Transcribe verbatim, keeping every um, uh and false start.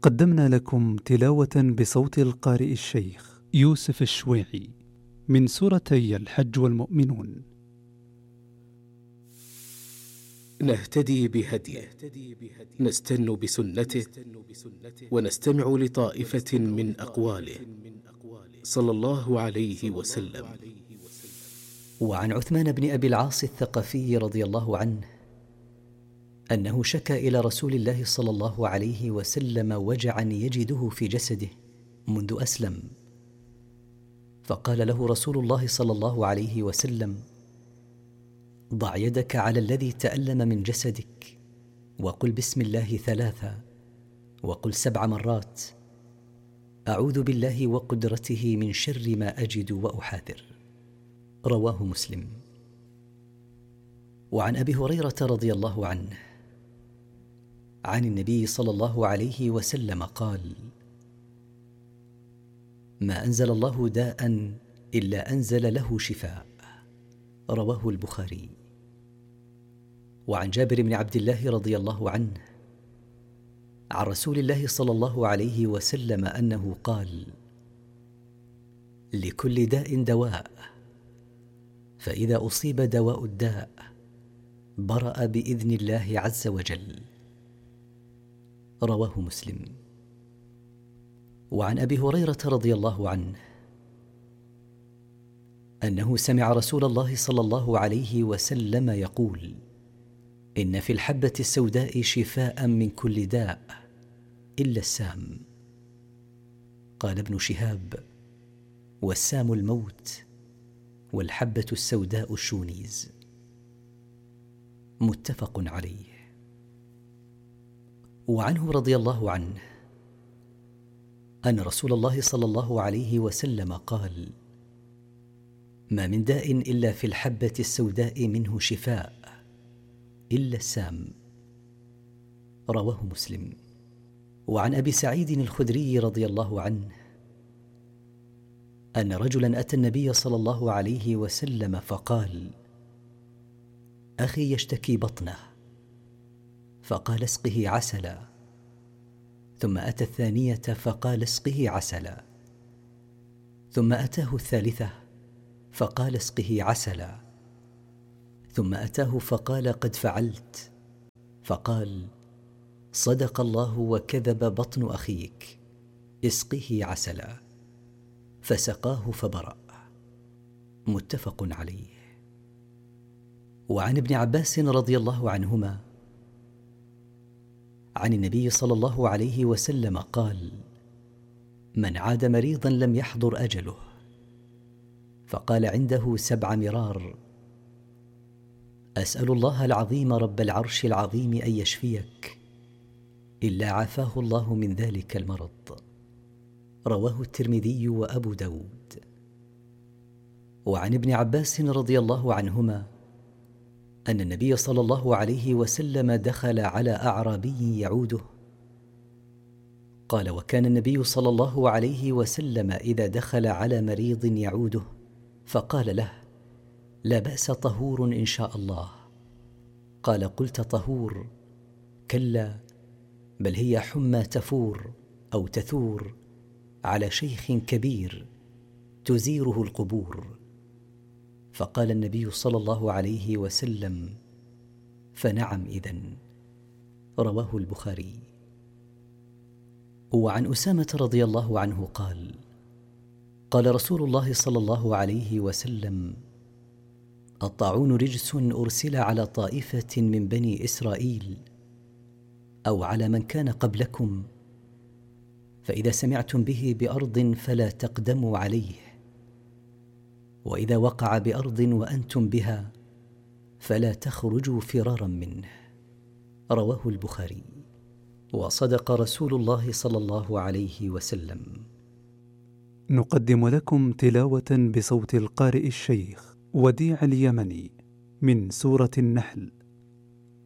قدمنا لكم تلاوة بصوت القارئ الشيخ يوسف الشويعي من سورتي الحج والمؤمنون. نهتدي بهديه، نستن بسنته، ونستمع لطائفة من أقواله صلى الله عليه وسلم. وعن عثمان بن أبي العاص الثقفي رضي الله عنه أنه شكى إلى رسول الله صلى الله عليه وسلم وجعا يجده في جسده منذ أسلم، فقال له رسول الله صلى الله عليه وسلم: ضع يدك على الذي تألم من جسدك وقل بسم الله ثلاثة، وقل سبع مرات: أعوذ بالله وقدرته من شر ما أجد وأحاذر. رواه مسلم. وعن أبي هريرة رضي الله عنه عن النبي صلى الله عليه وسلم قال: ما أنزل الله داء إلا أنزل له شفاء. رواه البخاري. وعن جابر بن عبد الله رضي الله عنه عن رسول الله صلى الله عليه وسلم أنه قال: لكل داء دواء، فإذا أصيب دواء الداء برأ بإذن الله عز وجل. رواه مسلم. وعن أبي هريرة رضي الله عنه أنه سمع رسول الله صلى الله عليه وسلم يقول: إن في الحبة السوداء شفاء من كل داء إلا السام. قال ابن شهاب: والسام الموت، والحبة السوداء الشونيز. متفق عليه. وعنه رضي الله عنه أن رسول الله صلى الله عليه وسلم قال: ما من داء إلا في الحبة السوداء منه شفاء إلا السام. رواه مسلم. وعن أبي سعيد الخدري رضي الله عنه أن رجلا أتى النبي صلى الله عليه وسلم فقال: أخي يشتكي بطنه، فقال: اسقه عسلا. ثم أتى الثانية فقال: اسقه عسلا. ثم أتاه الثالثة فقال: اسقه عسلا. ثم أتاه فقال: قد فعلت. فقال: صدق الله وكذب بطن أخيك، اسقه عسلا. فسقاه فبرأ. متفق عليه. وعن ابن عباس رضي الله عنهما عن النبي صلى الله عليه وسلم قال: من عاد مريضا لم يحضر أجله، فقال عنده سبع مرار: أسأل الله العظيم رب العرش العظيم أن يشفيك، إلا عافاه الله من ذلك المرض. رواه الترمذي وأبو داود. وعن ابن عباس رضي الله عنهما أن النبي صلى الله عليه وسلم دخل على أعرابي يعوده. قال: وكان النبي صلى الله عليه وسلم إذا دخل على مريض يعوده فقال له: لا بأس، طهور إن شاء الله. قال: قلت طهور؟ كلا، بل هي حمى تفور أو تثور على شيخ كبير تزيره القبور. فقال النبي صلى الله عليه وسلم: فنعم إذن. رواه البخاري. وعن أسامة رضي الله عنه قال: قال رسول الله صلى الله عليه وسلم: الطاعون رجس أرسل على طائفة من بني إسرائيل أو على من كان قبلكم، فإذا سمعتم به بأرض فلا تقدموا عليه، وإذا وقع بأرض وأنتم بها فلا تخرجوا فرارا منه. رواه البخاري. وصدق رسول الله صلى الله عليه وسلم. نقدم لكم تلاوة بصوت القارئ الشيخ وديع اليمني من سورة النحل.